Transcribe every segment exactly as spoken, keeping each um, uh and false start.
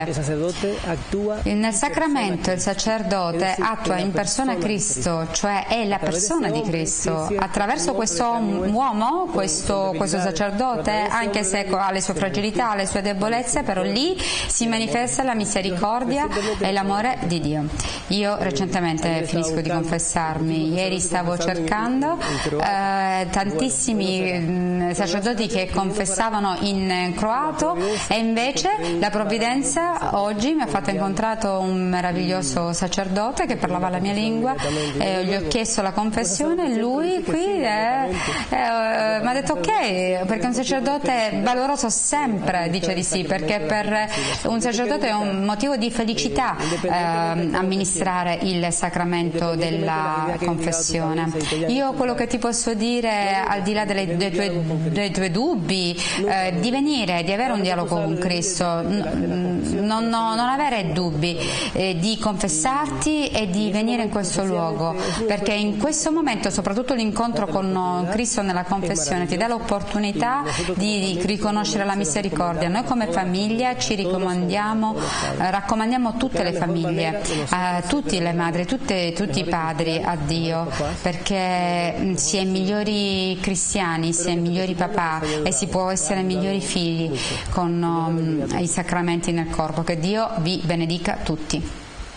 Nel sacramento il sacerdote attua in persona Cristo, cioè è la persona di Cristo. Attraverso questo uomo, questo, questo sacerdote, anche se ha le sue fragilità, le sue debolezze, però lì si manifesta la misericordia e l'amore di Dio. Io recentemente finisco di confessarmi, ieri stavo cercando eh, tantissimi sacerdoti che confessavano in croato e invece la provvidenza oggi mi ha fatto incontrato un meraviglioso sacerdote che parlava la mia lingua e gli ho chiesto la confessione e lui qui è, è, mi ha detto ok, perché un sacerdote valoroso sempre dice di sì, perché per un sacerdote è un motivo di felicità eh, amministrare il sacramento della confessione. Io quello che ti posso dire, al di là delle, dei, tuoi, dei tuoi dubbi, eh, di venire, di avere un dialogo con Cristo, Non, non avere dubbi, eh, di confessarti e di venire in questo luogo, perché in questo momento soprattutto l'incontro con Cristo nella confessione ti dà l'opportunità di riconoscere la misericordia. Noi come famiglia ci raccomandiamo, eh, raccomandiamo tutte le famiglie, a tutte le madri, tutte, tutti i padri a Dio, perché si è migliori cristiani, si è migliori papà e si può essere migliori figli con um, i sacramenti nel corpo. Che Dio vi benedica tutti.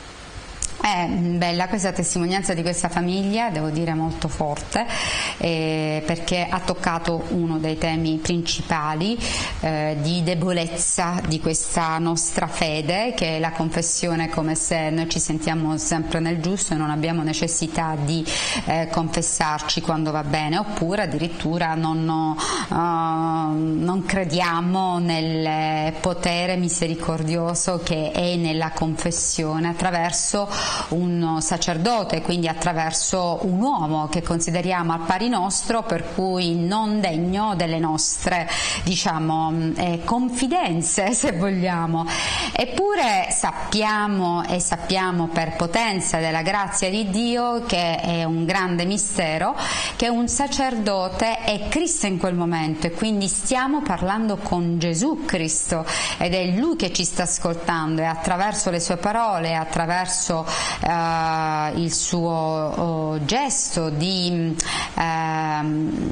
È bella questa testimonianza di questa famiglia, devo dire molto forte, eh, perché ha toccato uno dei temi principali eh, di debolezza di questa nostra fede, che è la confessione, come se noi ci sentiamo sempre nel giusto e non abbiamo necessità di eh, confessarci quando va bene, oppure addirittura non, uh, non crediamo nel potere misericordioso che è nella confessione attraverso un sacerdote, quindi attraverso un uomo che consideriamo al pari nostro, per cui non degno delle nostre, diciamo, eh, confidenze, se vogliamo. Eppure sappiamo e sappiamo per potenza della grazia di Dio, che è un grande mistero, che un sacerdote è Cristo in quel momento, e quindi stiamo parlando con Gesù Cristo ed è Lui che ci sta ascoltando, e attraverso le sue parole, attraverso Uh, il suo uh, gesto di, uh,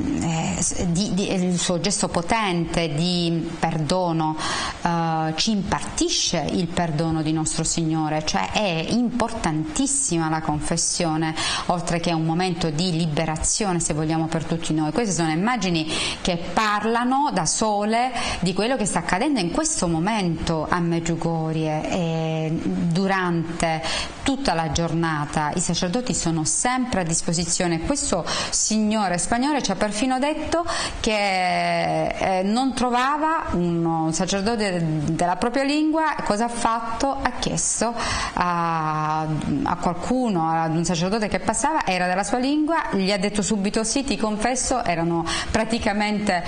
di, di il suo gesto potente di perdono uh, ci impartisce il perdono di nostro Signore. Cioè è importantissima la confessione, oltre che un momento di liberazione, se vogliamo, per tutti noi. Queste sono immagini che parlano da sole di quello che sta accadendo in questo momento a Medjugorje, e durante tutta la giornata i sacerdoti sono sempre a disposizione. Questo signore spagnolo ci ha perfino detto che eh, non trovava un sacerdote della propria lingua. Cosa ha fatto? Ha chiesto a, a qualcuno, ad un sacerdote che passava, era della sua lingua, gli ha detto subito sì, ti confesso. Erano praticamente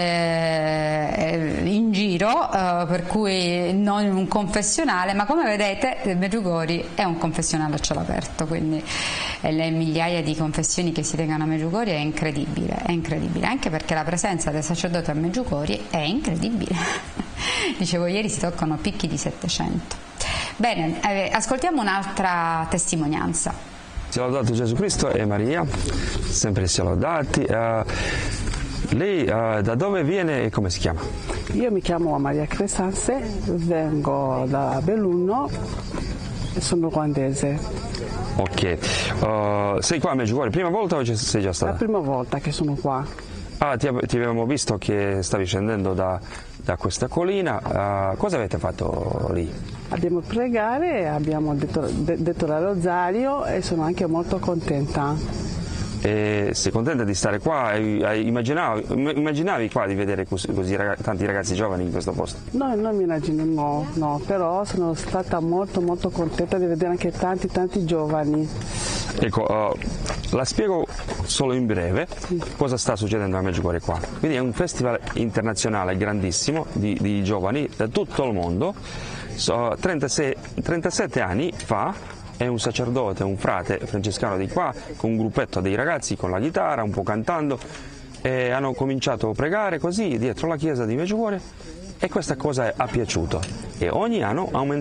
eh, in giro, eh, per cui non un confessionale, ma come vedete Medjugorje è un confessionale a cielo aperto, quindi le migliaia di confessioni che si tengono a Medjugorje è incredibile, è incredibile, anche perché la presenza del sacerdote a Medjugorje è incredibile. Dicevo, ieri si toccano picchi di settecento. Bene, eh, ascoltiamo un'altra testimonianza. Sia lodato Gesù Cristo e Maria, sempre sia lodati. Uh, lei uh, da dove viene e come si chiama? Io mi chiamo Maria Crescenze, vengo da Belluno e sono ruandese. Ok, uh, sei qua a Medjugorje, prima volta o sei già stata? La prima volta che sono qua. Ah, ti, ti avevamo visto che stavi scendendo da, da questa collina. Uh, cosa avete fatto lì? Abbiamo pregare, abbiamo detto, de, detto il rosario e sono anche molto contenta. E sei contenta di stare qua? Immaginavi, immaginavi qua di vedere così, così ragazzi, tanti ragazzi giovani in questo posto? No, non mi immagino, no, no, però sono stata molto molto contenta di vedere anche tanti tanti giovani. Ecco, uh, la spiego solo in breve sì. Cosa sta succedendo a Medjugorje qua. Quindi è un festival internazionale grandissimo di, di giovani da tutto il mondo. So, trentasei, trentasette anni fa è un sacerdote, un frate francescano di qua, con un gruppetto dei ragazzi con la chitarra, un po' cantando, e hanno cominciato a pregare così dietro la chiesa di Medjugorje, e questa cosa ha piaciuto e ogni anno aumenta